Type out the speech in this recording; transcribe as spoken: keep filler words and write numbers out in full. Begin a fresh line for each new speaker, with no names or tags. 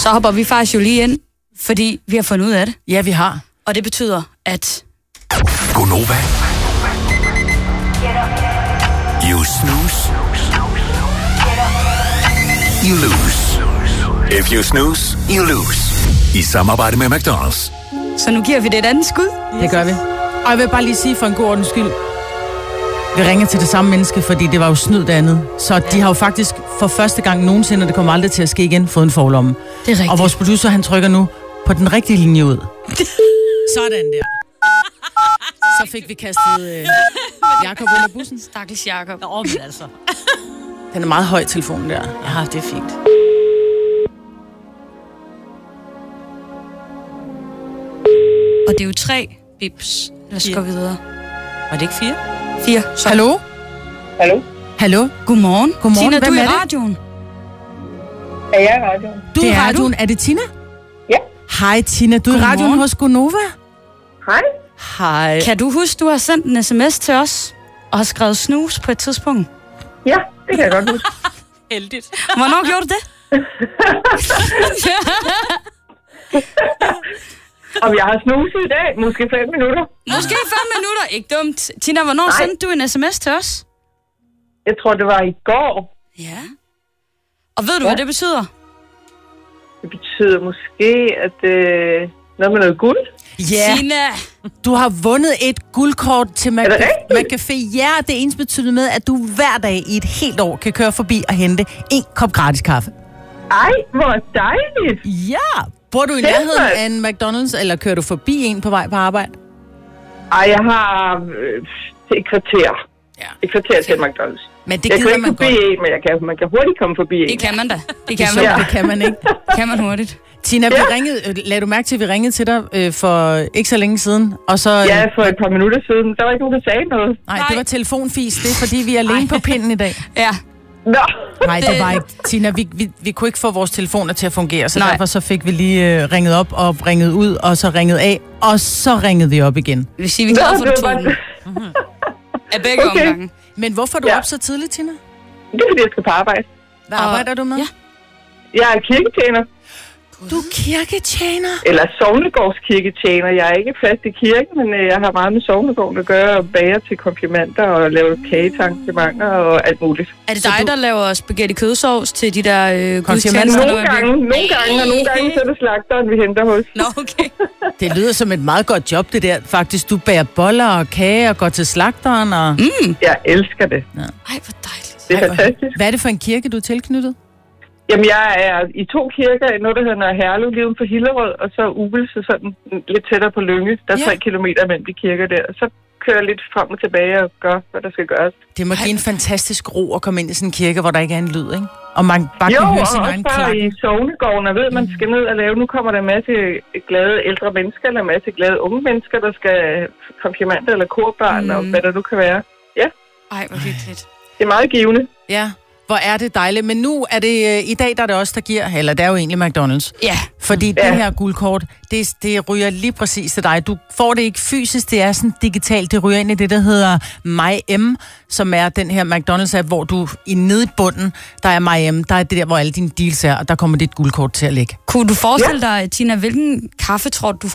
Så hopper vi faktisk jo lige ind, fordi vi har fundet ud af det.
Ja, vi har.
Og det betyder, at...
Gonova. You snooze. You lose. If you snooze, you lose. I samarbejde med McDonald's.
Så nu giver vi det et andet skud.
Det gør vi. Og jeg vil bare lige sige for en god ordens skyld, vi ringer til det samme menneske, fordi det var jo snyd det andet. Så ja. De har jo faktisk for første gang nogensinde, og det kommer aldrig til at ske igen, fået en forlomme.
Det er rigtigt.
Og vores producer, han trykker nu på den rigtige linje ud. Sådan der. Så fik vi kastet øh, Jakob under bussen.
Stakkels Jakob.
Nå, men altså. Den er meget høj, telefonen der.
Ja, det er fint. Og det er jo tre bips. Lad os gå videre.
Var det ikke fire?
Fire. Så.
Hallo?
Hallo?
Hallo?
Godmorgen.
Godmorgen.
Tina,
Hvem
du er i
er det?
radioen.
Er jeg i radioen?
Du er i
Det er
radioen. Er det Tina?
Ja.
Hej Tina, du er i
Godmorgen.
radioen hos Gonova.
Hej.
Hej.
Kan du huske, du har sendt en sms til os og har skrevet snus på et tidspunkt?
Ja, det kan jeg godt huske.
Heldigt.
Hvornår gjorde du det?
Om jeg har snuset i dag? Måske fem minutter.
Måske fem minutter. Ikke dumt. Tina, hvornår
Nej.
sendte du en sms til os?
Jeg tror, det var i går.
Ja. Og ved du,
Ja.
hvad det betyder?
Det betyder måske, at øh, noget med noget guld.
Ja,
Tina.
du har vundet et guldkort til
Er det
Mac-
rigtigt?
McCafé. Ja, det er ens betydende med, at du hver dag i et helt år kan køre forbi og hente en kop gratis kaffe.
Ej, hvor dejligt.
Ja! Bor du i
Fedt,
nærheden
mand.
af en McDonald's, eller kører du forbi en på vej på arbejde?
Ej, jeg har øh, et kvarter.
Ja.
Et kvarter til McDonald's.
Men det
Jeg kan
gider
ikke
man
forbi
godt.
en, men jeg kan, man kan hurtigt komme forbi en.
Det kan man da. Det
Det,
kan
er
man
sjovt,
da.
det kan man ikke.
Kan man hurtigt.
Tina, vi
Ja.
ringede, øh, lad du mærke til, at vi ringede til dig øh, for ikke så længe siden, og så...
Ja, for et par minutter siden. Der var ikke nogen, der sagde noget.
Nej,
Nej.
det var telefonfis. Det er, fordi vi er alene på pinden i dag.
Ja.
Nå.
Nej, det var ikke. Tina, vi, vi, vi kunne ikke få vores telefoner til at fungere, så
Nej.
derfor så fik vi lige øh, ringet op og ringet ud, og så ringet af, og så ringede vi op igen.
Det vil sige, vi er glade for,
Nå,
at
det
du
var
tog den.
bare-
Af begge
Okay.
omgange.
Men hvorfor er du
Ja.
op så tidligt, Tina?
Det er, fordi jeg skal på arbejde.
Hvad
Og-
arbejder du med?
ja.
Jeg er kirketjener.
Du er kirketjener.
Eller sognegårdskirketjener. Jeg er ikke fast i kirken, men øh, jeg har meget med sognegården at gøre, og bager til komplimenter og lave kagearrangementer og alt muligt.
Er det dig, der laver spaghetti kødsovs til de der øh,
Konfirmander?
gudstjenester?
Nogle
der var
gange,
virkelig-
nogle gange, og nogle gange så er det slagteren, vi henter hos.
Nå, okay.
Det lyder som et meget godt job, det der. Faktisk, du bager boller og kage og går til slagteren. Og... Mm.
Jeg elsker det.
Ej, hvor dejligt.
Det er fantastisk.
Hvad er det for en kirke, du er tilknyttet?
Jamen, jeg er i to kirker. Noget, der hedder Herlev, lige uden for Hillerød, og så Ubelse, sådan lidt tættere på Lynge. Der er
Ja.
tre kilometer mellem de kirker der. Så kører jeg lidt frem og tilbage og gør, hvad der skal gøres.
Det må give en fantastisk ro at komme ind i sådan en kirke, hvor der ikke er en lyd, ikke? Og man bare
Jo,
kan høre
og
sin
også
egen
bare
klang.
i sognegården, og ved, man skal ned og lave. Nu kommer der en masse glade ældre mennesker, eller en masse glade unge mennesker, der skal konfirmander eller korbørn, mm. og hvad der nu kan være. Ja,
Ej, hvor hyggeligt.
det er meget givende.
Ja, hvor er det dejligt. Men nu er det, øh, i dag der er det også der giver, eller det er jo egentlig McDonald's.
Ja.
Fordi
Ja.
det her guldkort, det, det ryger lige præcis til dig. Du får det ikke fysisk, det er sådan digitalt. Det ryger ind i det, der hedder MyM, som er den her McDonald's-app, hvor du i nede i bunden, der er MyM, der er det der, hvor alle dine deals er, og der kommer dit guldkort til at ligge.
Kunne du forestille dig, Tina, hvilken kaffe tror du, du